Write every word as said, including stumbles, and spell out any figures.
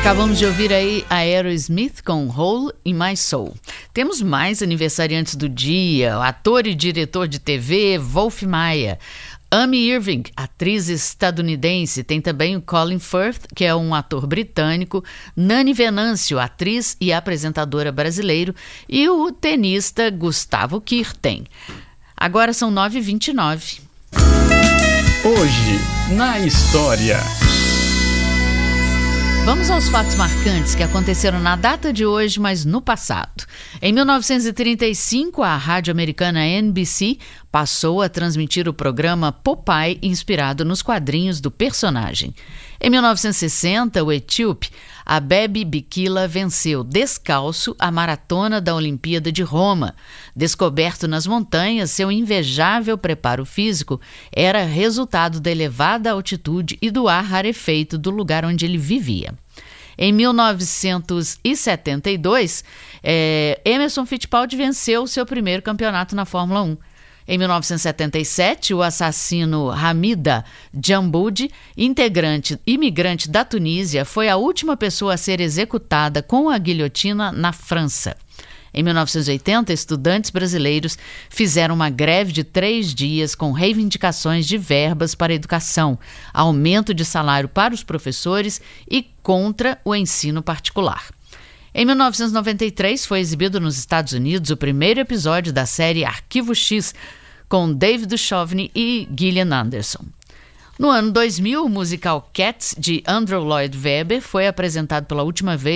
Acabamos de ouvir aí a Aerosmith com Hole in My Soul. Temos mais aniversariantes do dia: o ator e diretor de T V Wolf Maia, Amy Irving, atriz estadunidense. Tem também o Colin Firth, que é um ator britânico, Nani Venâncio, atriz e apresentadora brasileiro, e o tenista Gustavo Kirten. Agora são nove e vinte e nove. Hoje, na história. Vamos aos fatos marcantes que aconteceram na data de hoje, mas no passado. Em mil novecentos e trinta e cinco, a rádio americana N B C passou a transmitir o programa Popeye, inspirado nos quadrinhos do personagem. Em mil novecentos e sessenta, o etíope Abebe Bikila venceu descalço a maratona da Olimpíada de Roma. Descoberto nas montanhas, seu invejável preparo físico era resultado da elevada altitude e do ar rarefeito do lugar onde ele vivia. Em mil novecentos e setenta e dois, eh, Emerson Fittipaldi venceu seu primeiro campeonato na Fórmula um. Em mil novecentos e setenta e sete, o assassino Hamida Djamboudi, integrante imigrante da Tunísia, foi a última pessoa a ser executada com a guilhotina na França. Em mil novecentos e oitenta, estudantes brasileiros fizeram uma greve de três dias com reivindicações de verbas para a educação, aumento de salário para os professores e contra o ensino particular. Em mil novecentos e noventa e três, foi exibido nos Estados Unidos o primeiro episódio da série Arquivo X, com David Duchovny e Gillian Anderson. No ano dois mil, o musical Cats, de Andrew Lloyd Webber, foi apresentado pela última vez